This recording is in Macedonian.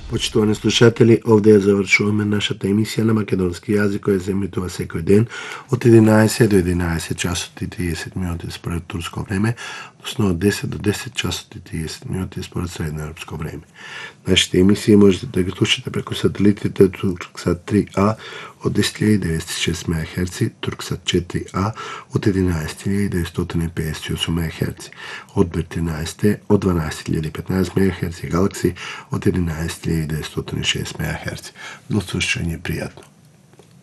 Почитувани слушатели, овде ја завршуваме нашата емисија на македонски јазик која се емитува секој ден од 11 до 11 часот и 30 минути според турско време, односно од 10 до 10 часот и 30 минути според средноевропско време. Нашите емисии можете да ги слушате преку сателитите Турксат 3А од 10.906 МHz, Турксат 4А од 11.958 МHz, Одбер 13 од 12.015 МHz и Галакси од 11.906 МHz. До слушање пријатно.